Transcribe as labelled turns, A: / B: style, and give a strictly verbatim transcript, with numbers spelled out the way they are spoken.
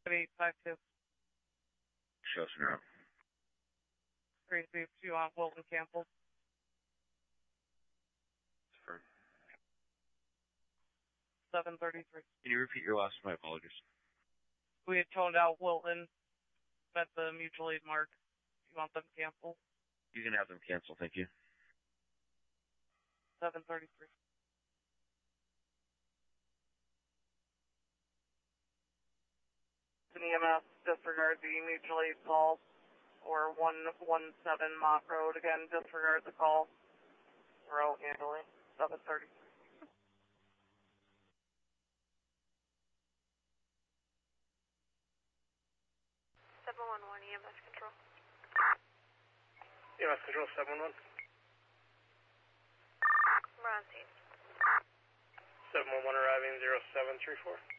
A: eight five two.
B: Show scenario.
A: three three two on Wilton canceled.
B: For
A: seven thirty-three.
B: Can you repeat your last? My apologies.
A: We had toned out Wilton at the mutual aid mark. You want them canceled?
B: You can have them cancel, thank you.
A: seven thirty-three. E M S, disregard the mutual aid call, or one one seven Mott Road. Again, disregard the call. Row handling, seven thirty-three.
C: seven one one E M S control.
D: E M S control seven one one.
C: We're on scene.
D: seven one one arriving zero seven three four.